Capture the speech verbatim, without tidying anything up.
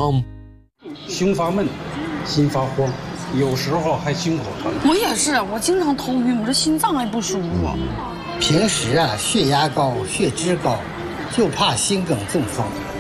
com。 胸发闷，心发慌，有时候还心口疼。 我也是，我经常头晕，我这心脏还不舒服。 平时啊，血压高，血脂高，就怕心梗中风。